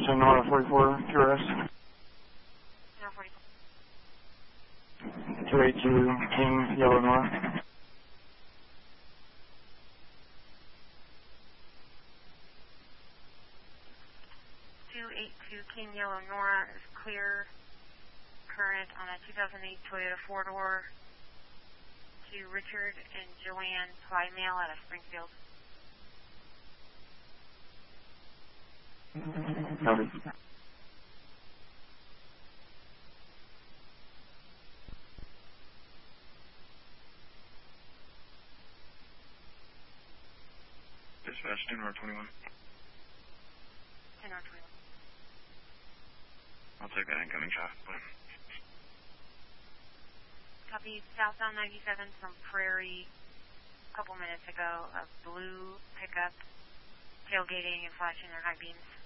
Austin, Nora 44, QRS. Nora 44. 282, King, Yellow Nora. 282 King Yellow Nora is clear current on a 2008 Toyota 4-door to Richard and Joanne Plymale out of Springfield. Copy. Dispatch 10 or 21. 10 or 21. I'll take that incoming traffic plan. Copy, southbound 97 from Prairie a couple minutes ago, a blue pickup tailgating and flashing their high beams.